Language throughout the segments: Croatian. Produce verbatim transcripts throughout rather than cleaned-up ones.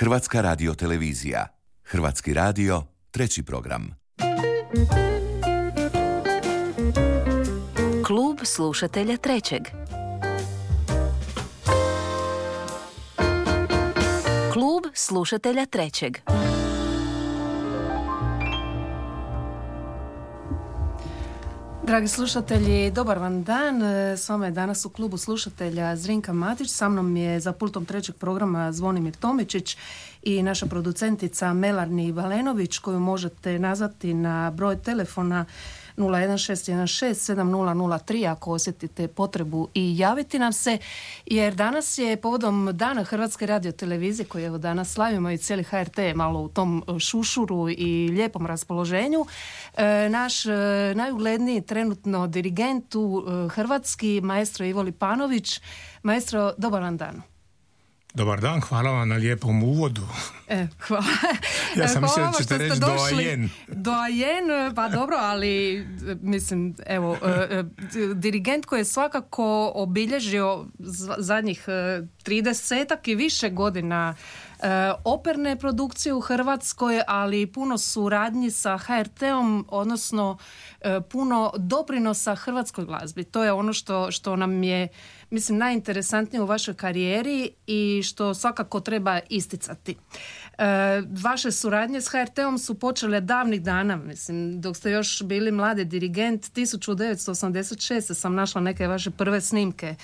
Hrvatska radiotelevizija. Hrvatski radio, treći program. Klub slušatelja trećeg. Klub slušatelja trećeg. Dragi slušatelji, dobar vam dan. S vama je danas u klubu slušatelja Zrinka Matić. Sa mnom je za pultom trećeg programa Zvonimir Tomičić i naša producentica Melarni Valenović, koju možete nazvati na broj telefona nula jedan šest jedan šest sedam nula nula tri ako osjetite potrebu i javiti nam se, jer danas je povodom Dana Hrvatske radiotelevizije, koji evo danas slavimo i cijeli H R T je malo u tom šušuru i lijepom raspoloženju. E, naš e, najugledniji trenutno dirigent u e, Hrvatski, maestro Ivo Lipanović. Maestro, dobar vam dan. Dobar dan, hvala vam na lijepom uvodu. E, hvala. Ja sam mislio da ćete reći doajen. Doajen, pa dobro, ali mislim, evo, dirigent koji je svakako obilježio zadnjih tridesetak i više godina operne produkcije u Hrvatskoj, ali puno suradnji sa H R T-om, odnosno puno doprinosa hrvatskoj glazbi. To je ono što, što nam je, mislim, najinteresantnije u vašoj karijeri i što svakako treba isticati. Vaše suradnje s H R T-om su počele davnih dana, mislim, dok ste još bili mladi dirigent. tisuću devetsto osamdeset šeste sam našla neke vaše prve snimke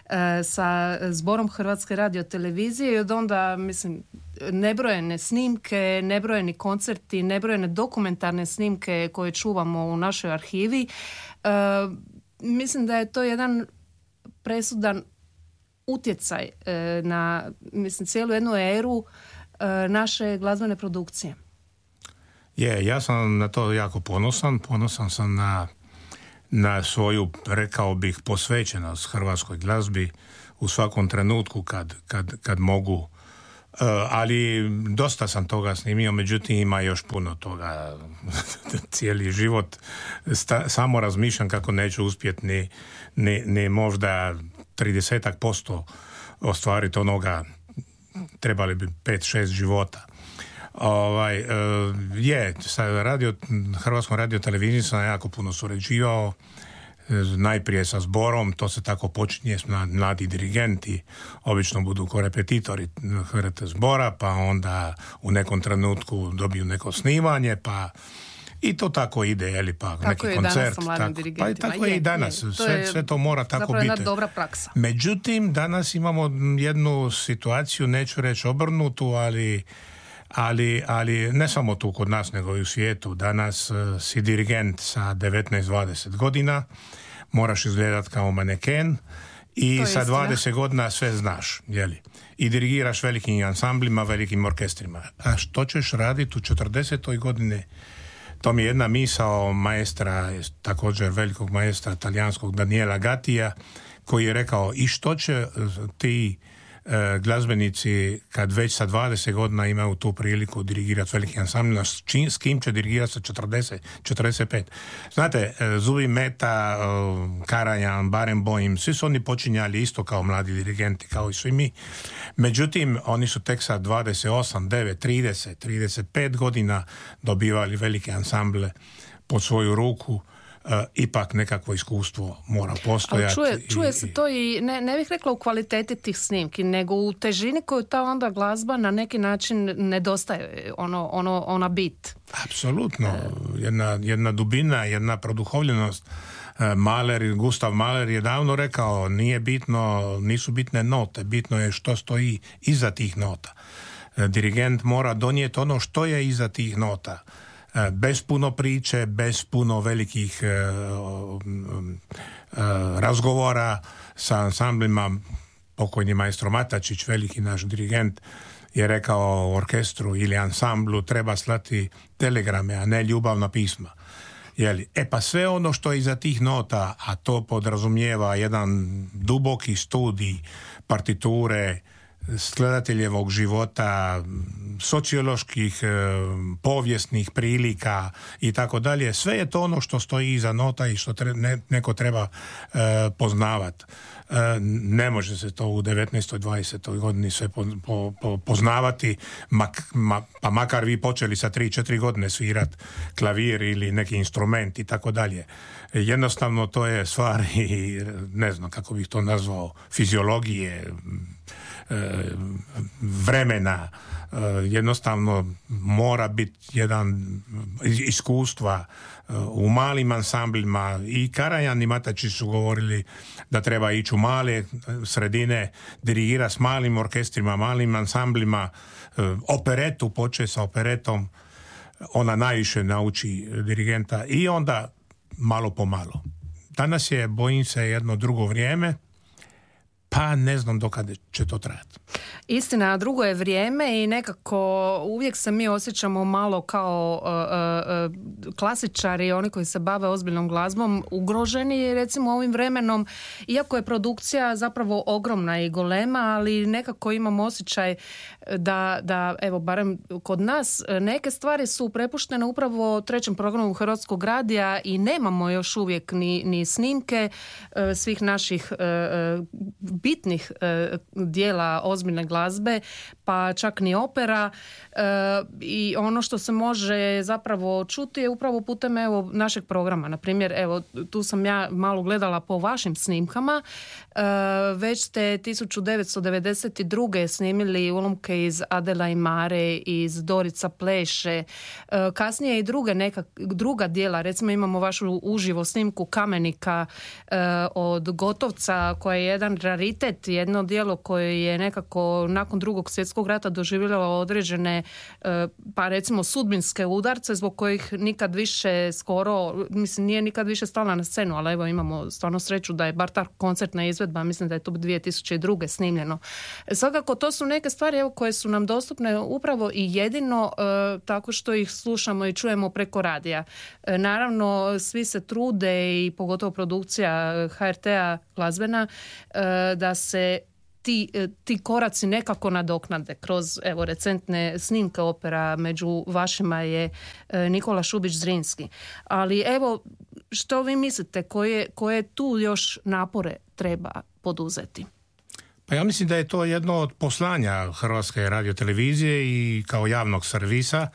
sa zborom Hrvatske radiotelevizije i od onda, mislim, nebrojene snimke, nebrojeni koncerti, nebrojene dokumentarne snimke koje čuvamo u našoj arhivi. E, mislim da je to jedan presudan utjecaj e, na, mislim, cijelu jednu eru e, naše glazbene produkcije. Je, ja sam na to jako ponosan. Ponosan sam na, na svoju, rekao bih, posvećenost hrvatskoj glazbi u svakom trenutku kad, kad, kad mogu. Uh, ali dosta sam toga snimio, međutim ima još puno toga. Cijeli život sta, samo razmišljam kako neću uspjeti ni, ni, ni možda tridesetak posto ostvariti onoga, trebali bi pet šest života. Ovaj, uh, je, sa radio, Hrvatskom radiotelevizijom sam jako puno surađivao. Najprije sa zborom, to se tako počinje, mladi dirigenti obično budu korepetitori H R T zbora, pa onda u nekom trenutku dobiju neko snimanje, pa i to tako ide, jeli, pa tako neki koncert. Tako, pa i tako je, je i danas, je, sve, je, sve to mora tako biti. Jedna dobra praksa. Međutim, danas imamo jednu situaciju, neću reći obrnutu, ali Ali, ali ne samo tu kod nas, nego i u svijetu. Danas uh, si dirigent sa devetnaest dvadeset godina, moraš izgledati kao maneken i sa dvadeset godina sve znaš, jeli? I dirigiraš velikim ansamblima, velikim orkestrima. A što ćeš raditi u četrdesetoj godine? To mi je jedna misao maestra, također velikog maestra talijanskog Daniela Gattija, koji je rekao, i što će ti glazbenici kad već sa dvadeset godina imaju tu priliku dirigirati veliki ansambl, s kim će dirigirati sa četrdeset četrdeset pet. Znate, Zubi Meta, Karajan, Barenboim, svi su oni počinjali isto kao mladi dirigenti, kao i svi mi. Međutim, oni su tek sa dvadeset osam, devet, trideset, trideset pet godina dobivali velike ansamble pod svoju ruku. Uh, ipak nekakvo iskustvo mora postojati. Ali čuje, čuje se to i, ne, ne bih rekla u kvaliteti tih snimki, nego u težini koju ta onda glazba na neki način nedostaje, ono, ono, ona bit. Apsolutno. Jedna, jedna dubina, jedna produhovljenost. Mahler, Gustav Mahler je davno rekao, nije bitno, nisu bitne note, bitno je što stoji iza tih nota. Dirigent mora donijeti ono što je iza tih nota. Bez puno priče, bez puno velikih uh, uh, razgovora sa ansamblima. Pokojni maestro Matačić, veliki naš dirigent, je rekao orkestru ili ansamblu treba slati telegrame, a ne ljubavna pisma. Jeli? E pa sve ono što je iza tih nota, a to podrazumijeva jedan duboki studij partiture, skladateljevog života, socioloških, povijesnih prilika i tako dalje. Sve je to ono što stoji iza nota i što tre, ne, neko treba e, poznavati. E, ne može se to u devetnaestoj dvadesetoj godini sve po, po, po, poznavati, mak, ma, pa makar vi počeli sa tri četiri godine svirat klavir ili neki instrument i tako dalje. Jednostavno to je stvar i ne znam kako bih to nazvao, fiziologije, vremena, jednostavno mora biti jedan iskustva u malim ansamblima. I Karajan i Matačić su govorili da treba ići u male sredine, dirigira s malim orkestrima, malim ansamblima, operetu, poče sa operetom, ona najviše nauči dirigenta i onda malo po malo. Danas je, bojim se, jedno drugo vrijeme, pa ne znam do kada će to trajati. Istina, drugo je vrijeme i nekako uvijek se mi osjećamo malo kao uh, uh, klasičari, oni koji se bave ozbiljnom glazbom, ugroženi recimo ovim vremenom, iako je produkcija zapravo ogromna i golema, ali nekako imam osjećaj da, da evo, barem kod nas, neke stvari su prepuštene upravo trećem programu Hrvatskog radija i nemamo još uvijek ni, ni snimke uh, svih naših uh, bitnih uh, dijela ozbiljne glazbe, pa čak ni opera, e, i ono što se može zapravo čuti je upravo putem evo našeg programa. Na primjer, evo tu sam ja malo gledala po vašim snimkama, e, već ste tisuću devetsto devedeset druge snimili ulomke iz Adela i Mare, iz Dorica pleše, e, kasnije i druge neka, druga dijela, recimo imamo vašu uživo snimku Kamenika e, od Gotovca, koja je jedan raritet, jedno djelo koje je nekako nakon drugog svjetskog rata doživjelo određene, pa recimo sudbinske udarce zbog kojih nikad više skoro, mislim nije nikad više stala na scenu, ali evo imamo stvarno sreću da je bar ta koncertna izvedba, mislim da je to dvije tisuće druge snimljeno. Svakako to su neke stvari evo koje su nam dostupne upravo i jedino e, tako što ih slušamo i čujemo preko radija. E, naravno svi se trude i pogotovo produkcija H R T-a glazbena e, da se Ti, ti koraci nekako nadoknade kroz evo recentne snimke opera, među vašima je Nikola Šubić-Zrinski. Ali evo, što vi mislite, koje, koje tu još napore treba poduzeti? Pa ja mislim da je to jedno od poslanja Hrvatske radiotelevizije i kao javnog servisa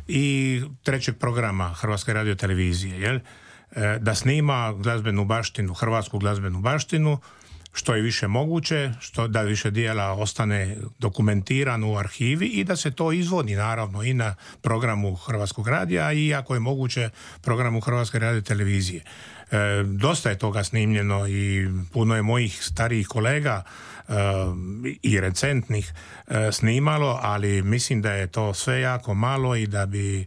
i trećeg programa Hrvatske radiotelevizije, jel? Da snima glazbenu baštinu, hrvatsku glazbenu baštinu, što je više moguće, što da više dijela ostane dokumentirano u arhivi i da se to izvodi naravno i na programu Hrvatskog radija i ako je moguće programu Hrvatske radiotelevizije. E, dosta je toga snimljeno i puno je mojih starijih kolega e, i recentnih e, snimalo, ali mislim da je to sve jako malo i da bi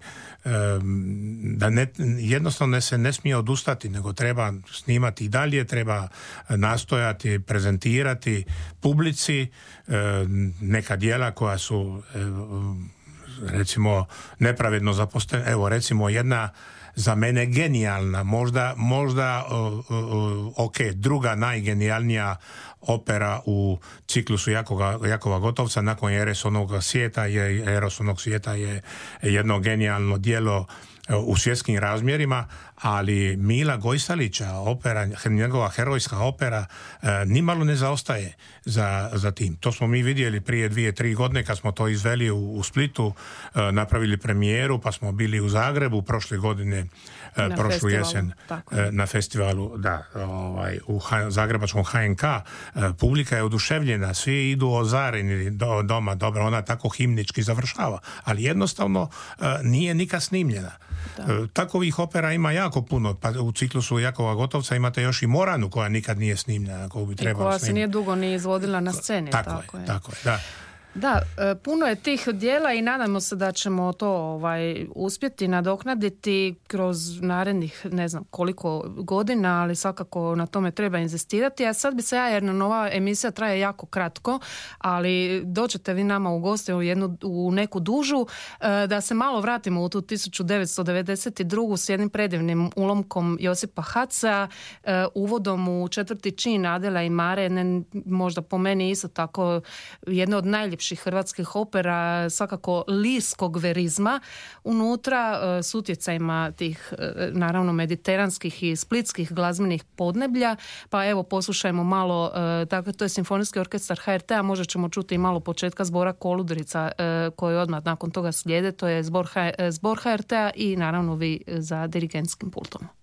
da ne, jednostavno se ne smije odustati, nego treba snimati i dalje, treba nastojati, prezentirati publici neka djela koja su recimo nepravedno zapostavljena. Evo recimo jedna za mene genijalna, možda, možda ok, druga najgenijalnija opera u ciklusu Jakova, Jakova Gotovca nakon Eros onog svijeta je, Eros onog svijeta je jedno genijalno djelo u svjetskim razmjerima, ali Mila Gojsalića, opera, njegova herojska opera, nimalo ne zaostaje za, za tim. To smo mi vidjeli prije dvije, tri godine kad smo to izveli u, u Splitu, napravili premijeru, pa smo bili u Zagrebu prošle godine, na prošlu festivalu, jesen, tako. Na festivalu, da, ovaj, u ha, zagrebačkom H N K. Publika je oduševljena, svi idu ozareni do doma, dobro, ona tako himnički završava, ali jednostavno nije nikad snimljena. Da. Takovih opera ima jako puno, pa u ciklusu Jakova Gotovca imate još i Moranu koja nikad nije snimljena, koju bi trebalo snimiti. I koja se nije dugo ni izvodila na sceni. Tako, tako je, je, tako je, da. Da, puno je tih dijela i nadamo se da ćemo to ovaj, uspjeti nadoknaditi kroz narednih ne znam koliko godina, ali svakako na tome treba inzistirati. A sad bi se ja, jer nova emisija traje jako kratko, ali dođete vi nama u goste u, jednu, u neku dužu, da se malo vratimo u tu tisuću devetsto devedeset drugu s jednim predivnim ulomkom Josipa Haca, uvodom u četvrti čin Adela i Mare, ne, možda po meni isto tako jedna od najljepših hrvatskih opera, svakako lirskog verizma unutra, s utjecajima tih naravno mediteranskih i splitskih glazbenih podneblja. Pa evo poslušajmo malo, dakle to je Simfonijski orkestar H R T-a, možda ćemo čuti i malo početka zbora Koludrica koji odmah nakon toga slijede, to je zbor, H- zbor H R T-a i naravno vi za dirigentskim pultom.